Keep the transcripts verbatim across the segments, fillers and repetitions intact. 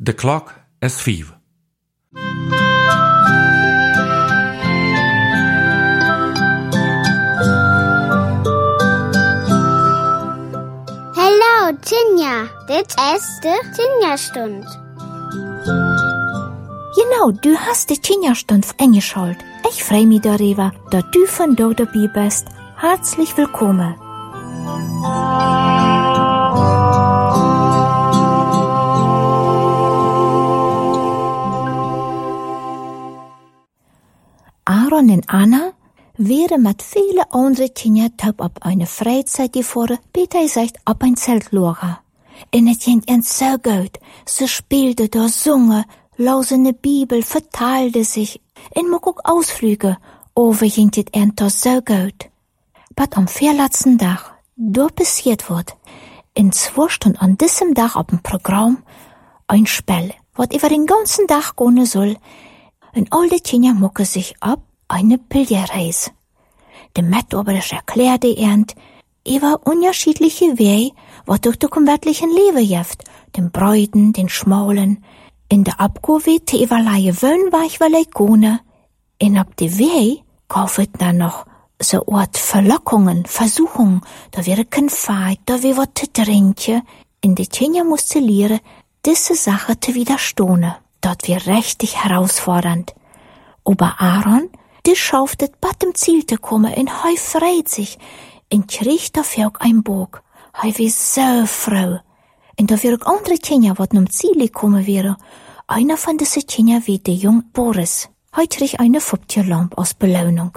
The clock is five. Hallo, Tinja. Dit is de Tinja-Stund. Genau, du hast die Tinja-Stund eingeschaltet. Ich freue mich darüber, dass du von dort dabei bist. Herzlich willkommen. Aaron und Anna wären mit vielen anderen Kindern taub auf eine Freizeit gefahren, Peter sagt, auf ein Zeltlager. Und es ging ihnen so gut. Sie spielte da, sungen, lasen die Bibel, verteilte sich. Und mag auch Ausflüge. Oh, wie ging es ihnen da so gut. Aber am vierletzten Tag, da passiert wird, in zwei Stunden an diesem Tag auf dem Programm, ein Spiel, was über den ganzen Tag gehen soll. Und all die Kinder machen sich ab eine Pilgerreise. Der Metobrisch erklärte ihnen über unterschiedliche Wege, was durch das weltlichen Leben gibt, den Breiten, den Schmalen, in der Abgewehr te überleihe Wöhnweich Valekone, in ab die Wege kauft dann noch so Art Verlockungen, Versuchungen, da wäre kein Feind, da wäre was zu trinken, in die Kinder musste lernen, diese Sache zu widerstehen. Dort wär richtig herausfordernd. Aber Aaron, der schafft es, bei dem Ziel zu kommen, und hei freut sich, und kriegt dafür auch ein Bock. Hei wär so froh. Und da wär auch andere Kinder, was zum Ziel gekommen wäre. Einer von diesen Kindern wie der junge Boris. Hei kriegt eine Fuptierlampe als Belohnung.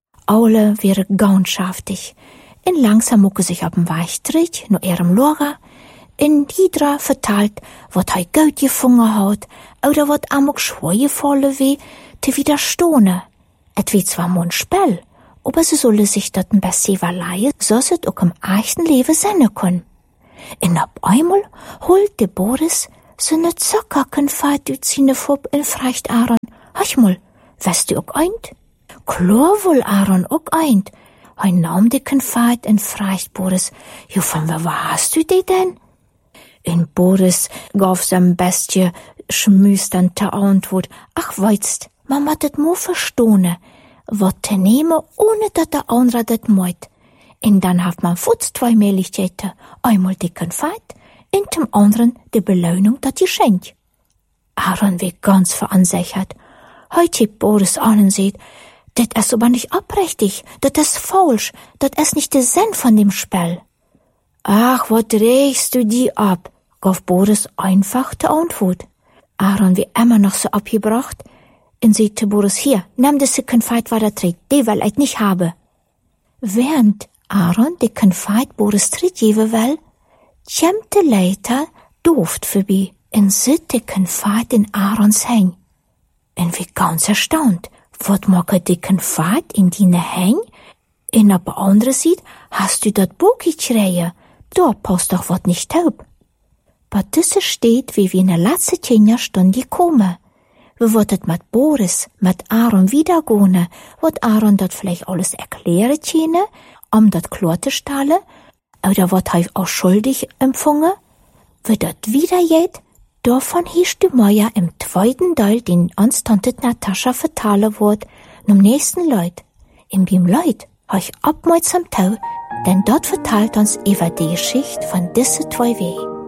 Alle wären ganz schaftig. Und langsam mucke sich auf dem Weg zurück, nach ihrem Lager, in jeder verteilt, wat hij gut gefunden hat, oder wat am auch schwer gefallen wie, zu widerstehen. Et wird zwar mal ein Spiel, aber sie solle sich dort ein bisschen verleihen, so sie auch im echten Leben sein können. Und ab einmal holt der Boris so ne Zuckerkenfahrt aus seine Fupp und fragt Aaron, hach mal, weißt du auch eint? Klar wohl Aaron auch eint. Er nahm die Kenfahrt und fragt Boris, jo, von wer hast du die denn? Und Boris gab sein Bestie schmüsternde Antwort. Ach, weißt, man hat das nur verstehen, was te nehmen, ohne dass der andere das meint. Und dann hat man futz zwei Möglichkeiten. Einmal die Konfekt und dem anderen die Belohnung, das die schenkt. Aaron wird ganz verunsichert. Heute Boris an und sieht, das ist aber nicht abrechtig, das ist falsch, das ist nicht der Sinn von dem Spiel. Ach, was regst du die ab? Gab Boris einfach die Antwort. Aaron wie immer noch so abgebracht, und sagte Boris, hier, nimm das Konfekt weiter trägt, die will ich nicht haben. Während Aaron die Konfekt Boris tritt geben will, kommt der Leiter Duft vorbei und sieht die Konfekt in Aarons Häng. Und wie ganz erstaunt, was mag die Konfekt in deine Häng? Und auf der anderen Seite hast du dort Buch geschreien. Da passt doch was nicht taub. Aber das steht, wie wir in der letzten Kinderstunde gekommen. Wir wollten mit Boris, mit Aaron wiedergehen, wird Aaron dort vielleicht alles erklären können, um das klar zu stellen, oder wird er auch schuldig empfangen? Wird dort wieder geht? Davon hieß du Meier im zweiten Teil, den uns Tante Natascha vertellen wird, zum nächsten Leut. In dem Leut habe ich abmerksam tau, denn dort verteilt uns über die Geschichte von diesen zwei Wegen.